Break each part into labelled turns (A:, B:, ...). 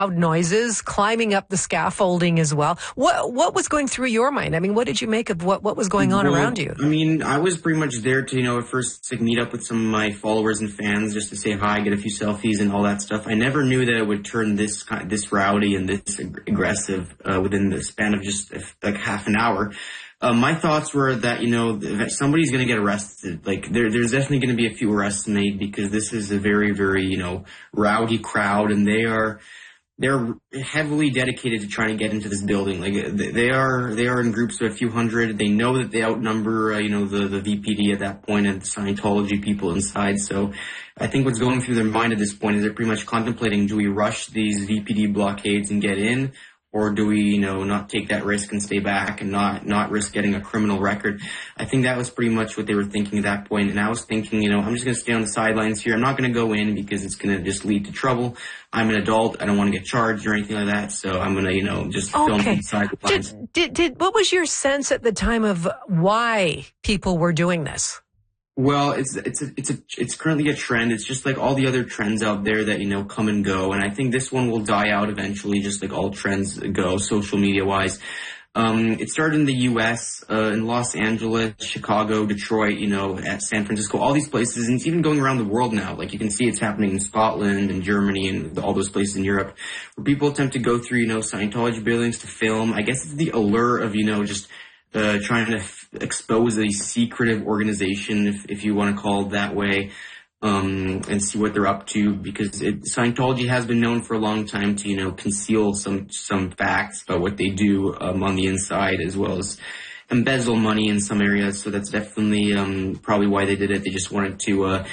A: Loud noises, climbing up the scaffolding as well. What was going through your mind? I mean, what did you make of what was going on around you?
B: I mean, I was pretty much there to, at first like meet up with some of my followers and fans just to say hi, get a few selfies and all that stuff. I never knew that it would turn this rowdy and this aggressive within the span of just like half an hour. My thoughts were that, that somebody's going to get arrested. Like, there's definitely going to be a few arrests made because this is a very, very, rowdy crowd, and they're heavily dedicated to trying to get into this building. Like, they are in groups of a few hundred. They know that they outnumber, the VPD at that point and the Scientology people inside. So I think what's going through their mind at this point is they're pretty much contemplating, do we rush these VPD blockades and get in? Or do we, not take that risk and stay back and not risk getting a criminal record? I think that was pretty much what they were thinking at that point. And I was thinking, I'm just going to stay on the sidelines here. I'm not going to go in because it's going to just lead to trouble. I'm an adult. I don't want to get charged or anything like that. So I'm going to, just film from the sidelines.
A: What was your sense at the time of why people were doing this?
B: Well, it's currently a trend. It's just like all the other trends out there that, come and go. And I think this one will die out eventually, just like all trends go, social media wise. It started in the U.S., in Los Angeles, Chicago, Detroit, at San Francisco, all these places. And it's even going around the world now. Like, you can see it's happening in Scotland and Germany and all those places in Europe where people attempt to go through, Scientology buildings to film. I guess it's the allure of, just trying to expose a secretive organization, if you want to call it that way, and see what they're up to, because Scientology has been known for a long time to, conceal some facts about what they do on the inside, as well as embezzle money in some areas. So that's definitely probably why they did it. They just wanted to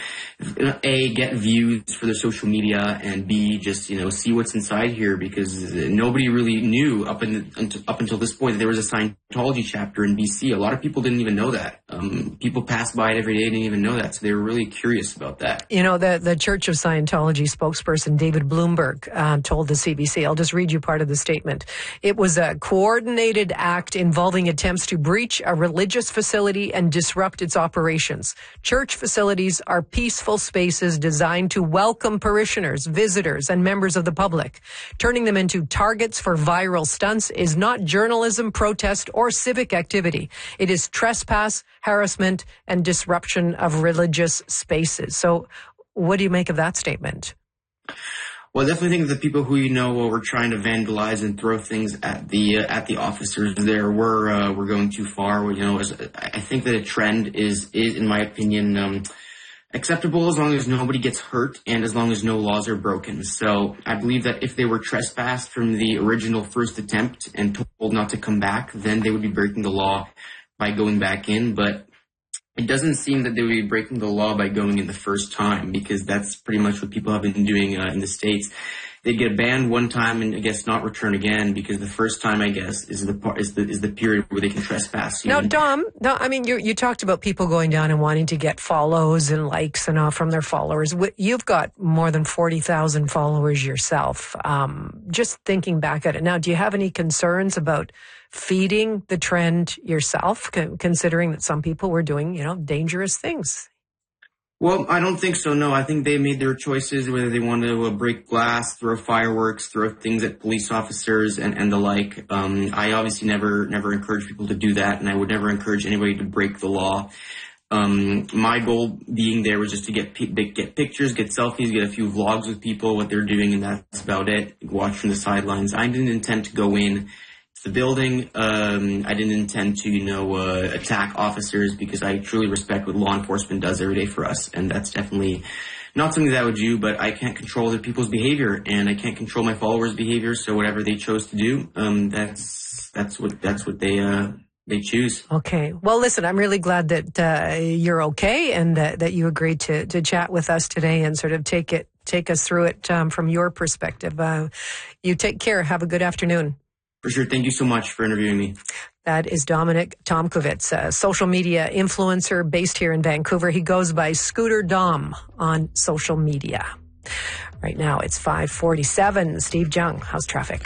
B: A, get views for their social media, and B, just see what's inside here, because nobody really knew up until this point that there was a Scientology chapter in BC. A lot of people didn't even know that. People pass by it every day, didn't even know that, so they were really curious about that.
A: The Church of Scientology spokesperson David Bloomberg told the CBC, I'll just read you part of the statement. It was a coordinated act involving attempts to breach a religious facility and disrupt its operations. Church facilities are peaceful spaces designed to welcome parishioners, visitors, and members of the public. Turning them into targets for viral stunts is not journalism, protest, or civic activity. It is trespass, harassment, and disruption of religious spaces. So what do you make of that statement?
B: Well, I definitely think the people who were trying to vandalize and throw things at the officers there were going too far. I think that a trend is in my opinion acceptable as long as nobody gets hurt and as long as no laws are broken. So I believe that if they were trespassed from the original first attempt and told not to come back, then they would be breaking the law by going back in. But it doesn't seem that they would be breaking the law by going in the first time, because that's pretty much what people have been doing in the States. They get banned one time and I guess not return again, because the first time, I guess, is the period where they can trespass.
A: Now, Dom, you talked about people going down and wanting to get follows and likes and all from their followers. You've got more than 40,000 followers yourself. Just thinking back at it now, do you have any concerns about feeding the trend yourself, considering that some people were doing, dangerous things?
B: Well, I don't think so, no. I think they made their choices, whether they want to break glass, throw fireworks, throw things at police officers and the like. I obviously never encourage people to do that, and I would never encourage anybody to break the law. My goal being there was just to get pictures, get selfies, get a few vlogs with people, what they're doing, and that's about it. Watch from the sidelines. I didn't intend to go in the building. I didn't intend to, attack officers, because I truly respect what law enforcement does every day for us. And that's definitely not something that I would do, but I can't control other people's behavior, and I can't control my followers' behavior. So whatever they chose to do, that's what they choose.
A: Okay. Well, listen, I'm really glad that you're okay, and that you agreed to chat with us today and sort of take us through it from your perspective. You take care. Have a good afternoon.
B: For sure. Thank you so much for interviewing me.
A: That is Dominic Tomkovitz, a social media influencer based here in Vancouver. He goes by Scooter Dom on social media. Right now it's 5:47. Steve Jung, how's traffic?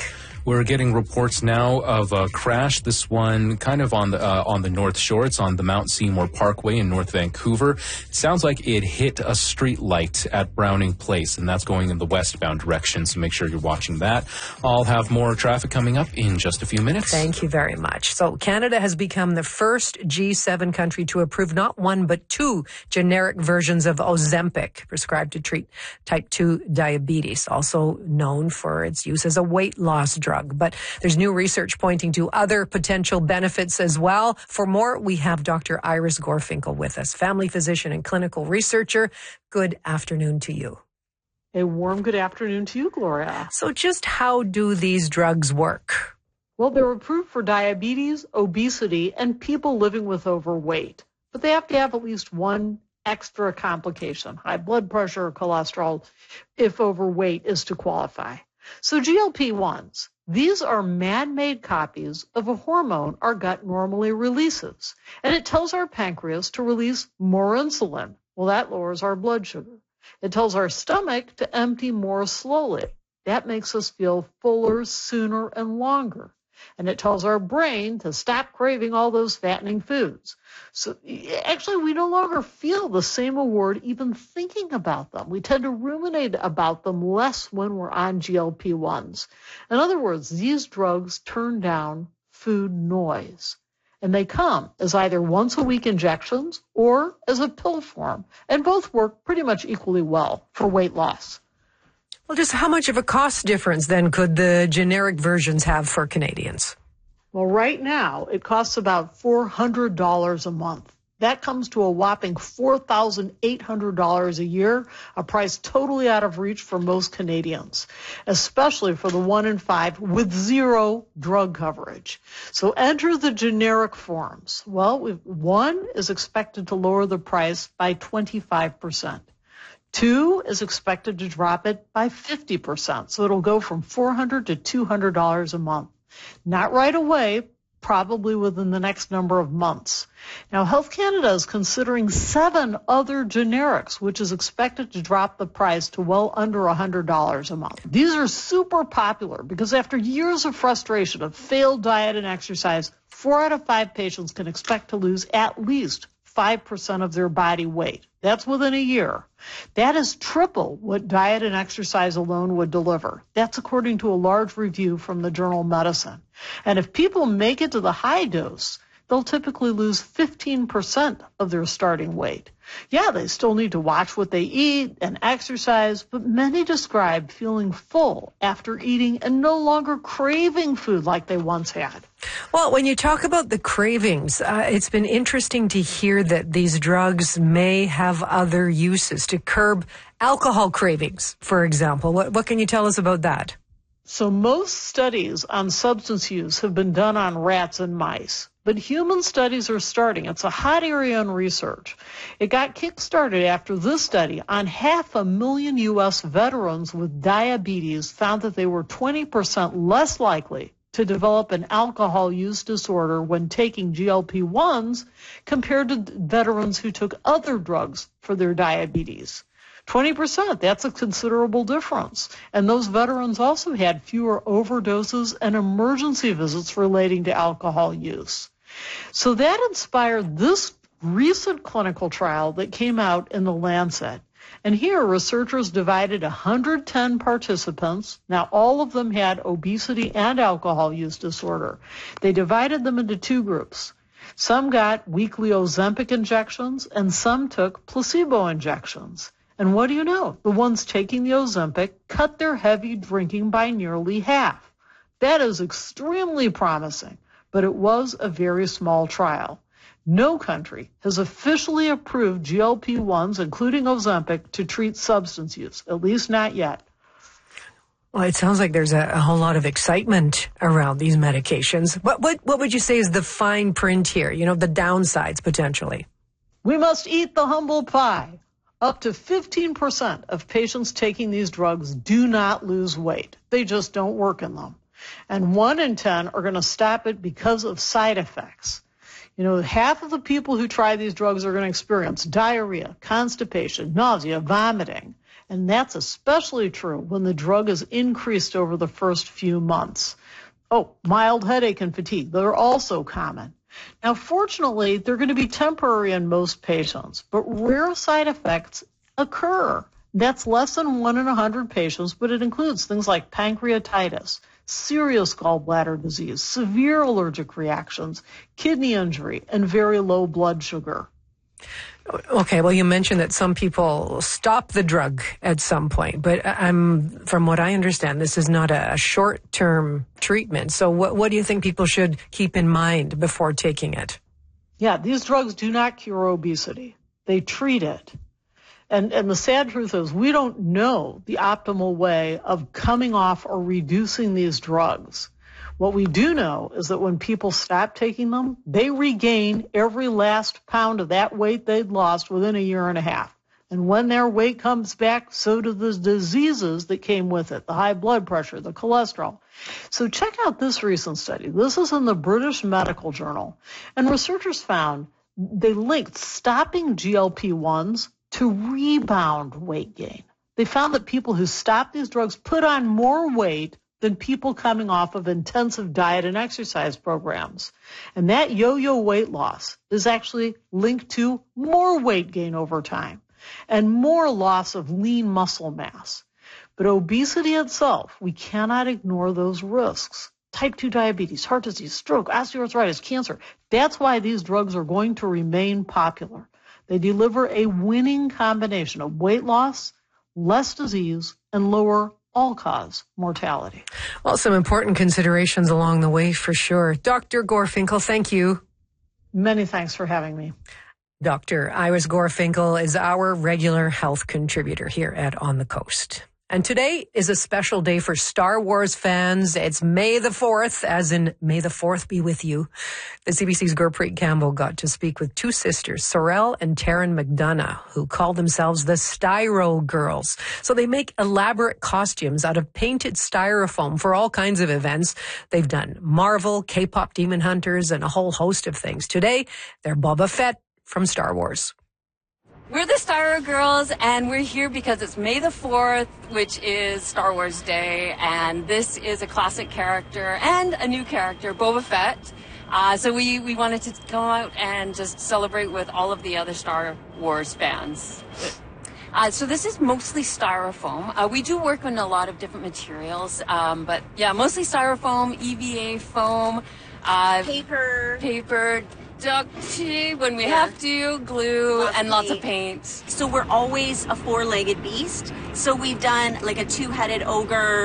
C: We're getting reports now of a crash. This one kind of on the North Shore. It's on the Mount Seymour Parkway in North Vancouver. It sounds like it hit a street light at Browning Place, and that's going in the westbound direction, so make sure you're watching that. I'll have more traffic coming up in just a few minutes.
A: Thank you very much. So Canada has become the first G7 country to approve not one but two generic versions of Ozempic, prescribed to treat type 2 diabetes, also known for its use as a weight loss drug. But there's new research pointing to other potential benefits as well. For more, we have Dr. Iris Gorfinkel with us, family physician and clinical researcher. Good afternoon to you.
D: A warm good afternoon to you, Gloria.
A: So just how do these drugs work?
D: Well, they're approved for diabetes, obesity, and people living with overweight. But they have to have at least one extra complication, high blood pressure or cholesterol, if overweight is to qualify. So GLP-1s, these are man-made copies of a hormone our gut normally releases. And it tells our pancreas to release more insulin. Well, that lowers our blood sugar. It tells our stomach to empty more slowly. That makes us feel fuller, sooner, and longer. And it tells our brain to stop craving all those fattening foods. So actually, we no longer feel the same reward even thinking about them. We tend to ruminate about them less when we're on GLP-1s. In other words, these drugs turn down food noise. And they come as either once-a-week injections or as a pill form. And both work pretty much equally well for weight loss.
A: Well, just how much of a cost difference then could the generic versions have for Canadians?
D: Well, right now, it costs about $400 a month. That comes to a whopping $4,800 a year, a price totally out of reach for most Canadians, especially for the 1 in 5 with zero drug coverage. So enter the generic forms. Well, one is expected to lower the price by 25%. 2 is expected to drop it by 50%. So it'll go from $400 to $200 a month. Not right away, probably within the next number of months. Now, Health Canada is considering 7 other generics, which is expected to drop the price to well under $100 a month. These are super popular because after years of frustration of failed diet and exercise, 4 out of 5 patients can expect to lose at least 5% of their body weight. That's within a year. That is triple what diet and exercise alone would deliver. That's according to a large review from the journal Medicine. And if people make it to the high dose, they'll typically lose 15% of their starting weight. Yeah, they still need to watch what they eat and exercise, but many describe feeling full after eating and no longer craving food like they once had.
A: Well, when you talk about the cravings, it's been interesting to hear that these drugs may have other uses to curb alcohol cravings, for example. What can you tell us about that?
D: So most studies on substance use have been done on rats and mice, but human studies are starting. It's a hot area in research. It got kick-started after this study on 500,000 U.S. veterans with diabetes found that they were 20% less likely to develop an alcohol use disorder when taking GLP-1s compared to veterans who took other drugs for their diabetes. 20%, that's a considerable difference. And those veterans also had fewer overdoses and emergency visits relating to alcohol use. So that inspired this recent clinical trial that came out in the Lancet. And here, researchers divided 110 participants. Now, all of them had obesity and alcohol use disorder. They divided them into 2 groups. Some got weekly Ozempic injections, and some took placebo injections. And what do you know? The ones taking the Ozempic cut their heavy drinking by nearly half. That is extremely promising, but it was a very small trial. No country has officially approved GLP-1s, including Ozempic, to treat substance use, at least not yet.
A: Well, it sounds like there's a whole lot of excitement around these medications. What would you say is the fine print here, the downsides potentially?
D: We must eat the humble pie. Up to 15% of patients taking these drugs do not lose weight. They just don't work in them. And 1 in 10 are going to stop it because of side effects. Half of the people who try these drugs are going to experience diarrhea, constipation, nausea, vomiting. And that's especially true when the drug is increased over the first few months. Oh, mild headache and fatigue, they're also common. Now, fortunately, they're going to be temporary in most patients, but rare side effects occur. That's less than 1 in 100 patients, but it includes things like pancreatitis, serious gallbladder disease, severe allergic reactions, kidney injury, and very low blood sugar.
A: Okay, well, you mentioned that some people stop the drug at some point, but from what I understand, this is not a short-term treatment. So what do you think people should keep in mind before taking it?
D: Yeah, these drugs do not cure obesity. They treat it. And the sad truth is we don't know the optimal way of coming off or reducing these drugs. What we do know is that when people stop taking them, they regain every last pound of that weight they'd lost within a year and a half. And when their weight comes back, so do the diseases that came with it, the high blood pressure, the cholesterol. So check out this recent study. This is in the British Medical Journal. And researchers found they linked stopping GLP-1s to rebound weight gain. They found that people who stopped these drugs put on more weight than people coming off of intensive diet and exercise programs. And that yo-yo weight loss is actually linked to more weight gain over time and more loss of lean muscle mass. But obesity itself, we cannot ignore those risks. Type 2 diabetes, heart disease, stroke, osteoarthritis, cancer. That's why these drugs are going to remain popular. They deliver a winning combination of weight loss, less disease, and lower all-cause mortality.
A: Well, some important considerations along the way for sure. Dr. Gorfinkel, thank you.
D: Many thanks for having me.
A: Dr. Iris Gorfinkel is our regular health contributor here at On the Coast. And today is a special day for Star Wars fans. It's May the 4th, as in May the 4th be with you. The CBC's Gurpreet Campbell got to speak with two sisters, Sorelle and Taryn McDonough, who call themselves the Styro Girls. So they make elaborate costumes out of painted styrofoam for all kinds of events. They've done Marvel, K-pop Demon Hunters, and a whole host of things. Today, they're Boba Fett from Star Wars.
E: We're the Styro Girls, and we're here because it's May the 4th, which is Star Wars Day, and this is a classic character and a new character, Boba Fett. So we wanted to go out and just celebrate with all of the other Star Wars fans. So this is mostly styrofoam. We do work on a lot of different materials, but yeah, mostly styrofoam, EVA foam, paper, duct tape when we have to, glue, and lots of paint.
F: So we're always a four-legged beast. So we've done like a two-headed ogre.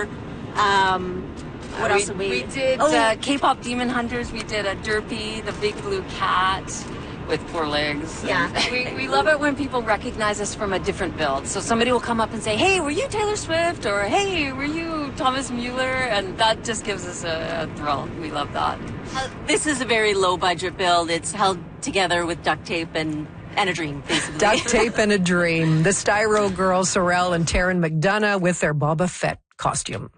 F: What else have we
E: did K-pop Demon Hunters. We did a Derpy, the big blue cat with 4 legs.
F: Yeah.
E: We love it when people recognize us from a different build. So somebody will come up and say, hey, were you Taylor Swift? Or hey, were you Thomas Mueller? And that just gives us a thrill. We love that.
F: This is a very low-budget build. It's held together with duct tape and a dream, basically.
A: Duct tape and a dream. The Styro Girls, Sorelle and Taryn McDonough, with their Boba Fett costume.